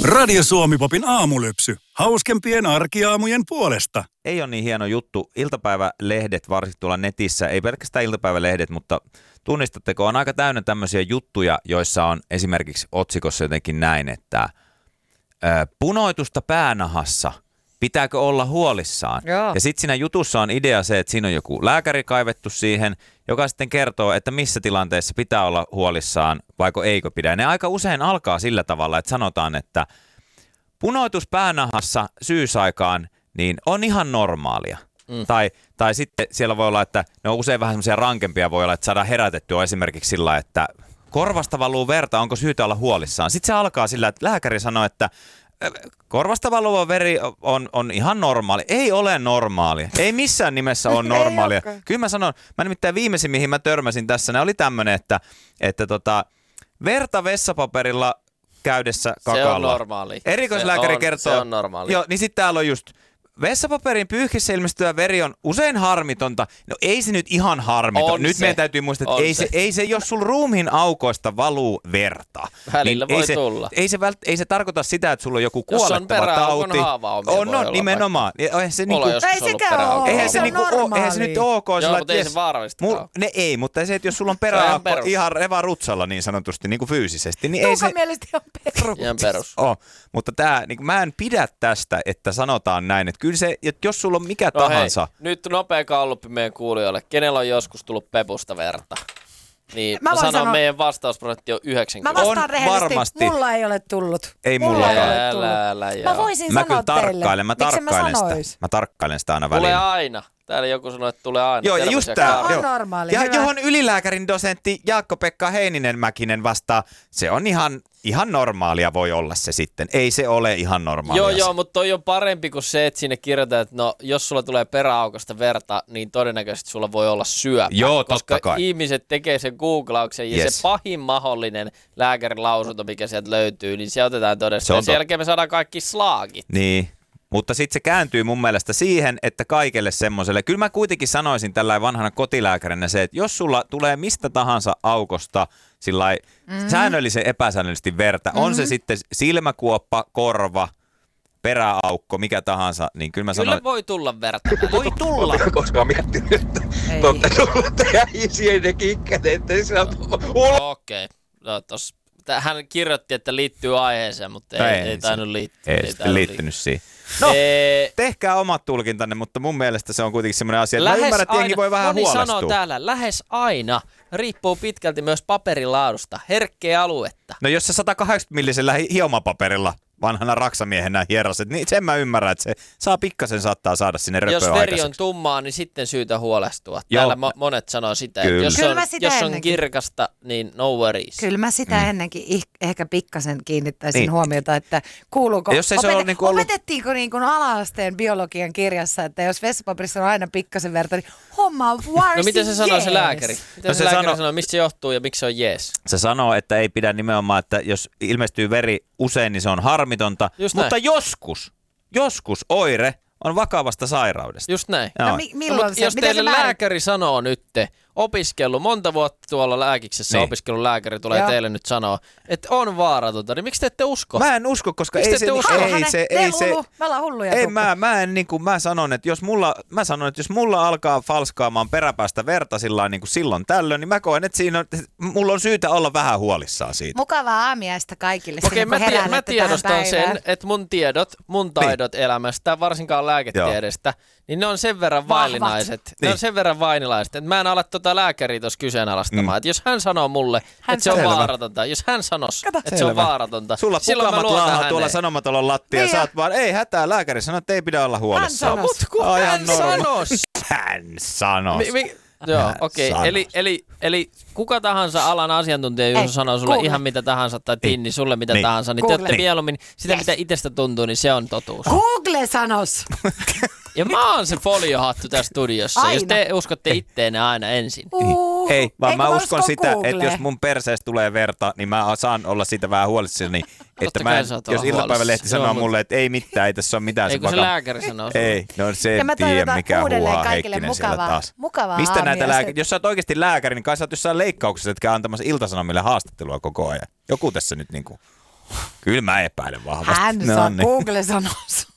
Radio Suomi-popin aamulypsy. Hauskempien arkiaamujen puolesta. Ei ole niin hieno juttu. Iltapäivälehdet, varsinkin tuolla netissä, ei pelkästään iltapäivälehdet, mutta tunnistatteko, on aika täynnä tämmöisiä juttuja, joissa on esimerkiksi otsikossa jotenkin näin, että punoitusta päänahassa. Pitääkö olla huolissaan? Joo. Ja sitten siinä jutussa on idea se, että siinä on joku lääkäri kaivettu siihen, joka sitten kertoo, että missä tilanteessa pitää olla huolissaan, vaiko eikö pidä. Ja ne aika usein alkaa sillä tavalla, että sanotaan, että punoitus päänahassa syysaikaan niin on ihan normaalia. Tai sitten siellä voi olla, että ne on usein vähän semmoisia rankempia, voi olla, että saadaan herätettyä esimerkiksi sillä, että korvasta valuu verta, onko syytä olla huolissaan. Sitten se alkaa sillä, että lääkäri sanoo, että korvasta valuva veri on ihan normaali. Ei ole normaali. Ei missään nimessä ole normaalia. Kyllä mä sanon, mä nimittäin viimeisin, mihin mä törmäsin tässä, ne oli tämmönen, että verta vessapaperilla käydessä kakalla. Se on normaali. Erikoislääkäri kertoo. Se on normaali. Joo, niin sitten täällä on just vessapaperin pyyhkissä ilmestyvä veri on usein harmitonta. No ei se nyt ihan harmiton. On nyt se. meidän täytyy muistaa, että ei se, jos sulla ruumiin aukoista valuu verta. Välillä niin voi tulla. Ei se tarkoita sitä, että sulla on joku kuolettava tauti. On nimenomaan. Eihän se niinku, eihän se nyt ok. Joo, mutta ei se vaarallista ole. Ei, mutta se, että jos sulla on peräaukko ihan revarutsalla niin sanotusti, niin kuin fyysisesti, niin ei se... Tuukan mielestä on perus. Ihan perus. Mutta tää, niin mä en pidä tästä, että sanotaan näin, että kyllä se, että jos sulla on mikä tahansa... Hei, nyt nopea galluppi meidän kuulijoille. Kenellä on joskus tullut pepusta verta? Niin mä sanon, meidän vastausprosentti on 90. Mä vastaan rehellisesti, varmasti. Mulla ei ole tullut. Ei mullakaan. Mä voisin sanoa teille. Mä tarkkailen sitä aina välillä. Tulee aina. Täällä joku sanoi, että tulee aina. Joo, ja just tää. On normaali. Ja johon ylilääkärin dosentti Jaakko-Pekka Heininen-Mäkinen vastaa, se on ihan normaalia voi olla se sitten. Ei se ole ihan normaalia. Joo, mutta toi on parempi kuin se, että sinne kirjoitetaan, että no, jos sulla tulee peräaukosta verta, niin todennäköisesti sulla voi olla syöpä. Joo, koska totta kai. Ihmiset tekee sen googlauksen ja se pahin mahdollinen lääkärin lausunto, mikä sieltä löytyy, niin se otetaan todesta. Ja sen jälkeen me saadaan kaikki slaagit. Niin. Mutta sitten se kääntyy mun mielestä siihen, että kaikelle semmoiselle, kyllä mä kuitenkin sanoisin tällainen vanhana kotilääkärinä se, että jos sulla tulee mistä tahansa aukosta sillai säännöllisen epäsäännöllisesti verta, on se sitten silmäkuoppa, korva, peräaukko, mikä tahansa, niin kyllä mä sanon... Kyllä voi tulla verta. Voi tulla. Oletko koskaan miettinyt, että tuolla isien ne kikkäneet, että se on... Okei. No, hän kirjoitti, että liittyy aiheeseen, mutta ei tainnut liittyä. Ei sitten liittynyt siihen. No, tehkää omat tulkintanne, mutta mun mielestä se on kuitenkin semmoinen asia, että mä ymmärrän, että jengi voi vähän huolestua. Sanoo täällä, lähes aina riippuu pitkälti myös paperin laadusta, herkkeä aluetta. No jos se 180-millisellä hiomapaperilla vanhana raksamiehenä hieroset, niin sen mä ymmärrän, että se saa pikkasen saattaa saada sinne röpöä Jos veri on tummaa, niin sitten syytä huolestua. Täällä monet sanoo sitä, että jos on kirkasta, niin no worries. Kyllä mä sitä ennenkin ehkä pikkasen kiinnittäisin huomiota, että kuuluuko, opetettiinko niin kuin ala-asteen biologian kirjassa, että jos vessapaperissa on aina pikkasen verta, niin homma on varsin No miten se sanoo se lääkäri? Miten se lääkäri sanoo, mistä se johtuu ja miksi se on jees? Se sanoo, että ei pidä nimenomaan, että jos ilmestyy veri usein, niin se on harmitonta, mutta joskus oire on vakavasta sairaudesta. Just näin. No, jos teille lääkäri sanoo nyt, opiskellut, monta vuotta tuolla lääkiksessä opiskellut lääkäri tulee teille nyt sanoa, että on vaaratonta, niin miksi te ette usko? Mä en usko, koska mä sanon, että jos mulla alkaa falskaamaan peräpäästä verta silloin tällöin, niin mä koen, että mulla on syytä olla vähän huolissaan siitä. Mukavaa aamiaista kaikille. Okei, mä tiedostan sen, että mun taidot elämästä, varsinkaan lääketiedestä, niin ne on sen verran vaillinaiset. Niin. Ne on sen verran vainilaiset, että mä en ala lääkäriä tuossa kyseenalaistamaan. Että jos hän sanoo mulle, että se on vaaratonta, jos hän sanoisi, että se on vaaratonta, sulla pukamat laahaa tuolla Sanomatalon lattia, sä oot vaan, ei hätää, lääkäri sanoo, että ei pidä olla huolissaan. Hän sanoisi. Hän sanoisi. Joo, okei. Eli kuka tahansa alan asiantuntija, jos sanoo sulle ihan mitä tahansa tai Tinni sulle mitä tahansa, niin te olette mieluummin sitä, mitä itsestä tuntuu, niin se on totuus. Google sanos! Ja mä oon se foliohattu tässä studiossa, aina. Jos te uskotte itteenne aina ensin. Ei, vaan mä uskon sitä, että jos mun perseestä tulee verta, niin mä saan olla siitä vähän huolissani. Että jos iltapäivälehti sanoo mulle, että ei mitään, ei tässä ole mitään. Ei kun se lääkäri sanoo sulle. Ei, no se en tiedä mikä huuhaa Heikkinen siellä taas. Mistä näitä jos sä oot oikeasti lääkäri, niin kai sä oot jossain leikkauksessa, etkä antamassa Ilta-Sanomille haastattelua koko ajan. Joku tässä nyt niinku... Kyllä mä epäilen vahvasti. Google sanoo